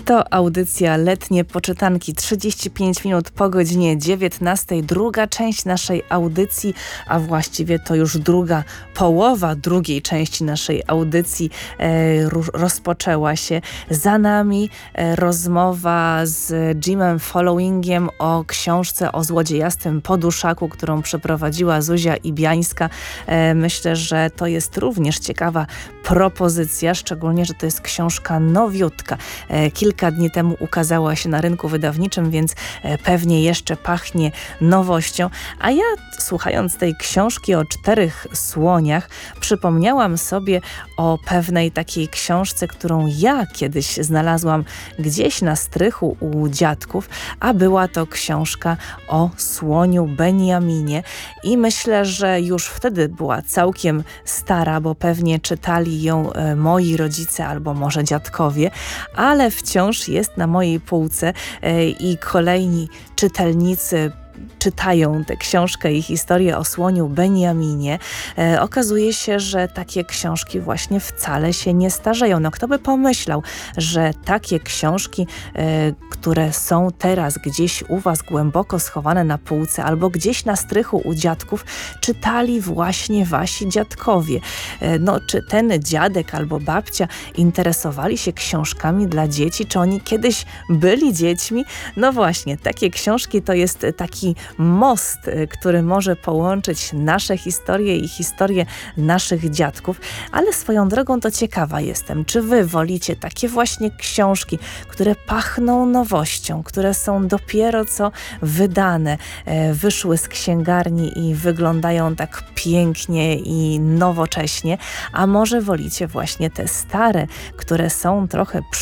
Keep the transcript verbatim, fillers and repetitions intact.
To audycja Letnie Poczytanki. trzydzieści pięć minut po godzinie dziewiętnastej. Druga część naszej audycji, a właściwie to już druga połowa drugiej części naszej audycji e, rozpoczęła się. Za nami e, rozmowa z Jimem Followingiem o książce o złodziejastym poduszaku, którą przeprowadziła Zuzia Ibiańska. E, myślę, że to jest również ciekawa propozycja, szczególnie, że to jest książka nowiutka. E, kilka Kilka dni temu ukazała się na rynku wydawniczym, więc pewnie jeszcze pachnie nowością. A ja, słuchając tej książki o czterech słoniach, przypomniałam sobie o pewnej takiej książce, którą ja kiedyś znalazłam gdzieś na strychu u dziadków, a była to książka o słoniu Benjaminie. I myślę, że już wtedy była całkiem stara, bo pewnie czytali ją moi rodzice albo może dziadkowie, ale wciąż jest na mojej półce i kolejni czytelnicy czytają tę książkę i historię o słoniu Benjaminie. E, okazuje się, że takie książki właśnie wcale się nie starzeją. No kto by pomyślał, że takie książki, e, które są teraz gdzieś u was głęboko schowane na półce albo gdzieś na strychu u dziadków, czytali właśnie wasi dziadkowie. E, no czy ten dziadek albo babcia interesowali się książkami dla dzieci? Czy oni kiedyś byli dziećmi? No właśnie, takie książki to jest taki most, który może połączyć nasze historie i historie naszych dziadków, ale swoją drogą to ciekawa jestem, czy wy wolicie takie właśnie książki, które pachną nowością, które są dopiero co wydane, e, wyszły z księgarni i wyglądają tak pięknie i nowocześnie, a może wolicie właśnie te stare, które są trochę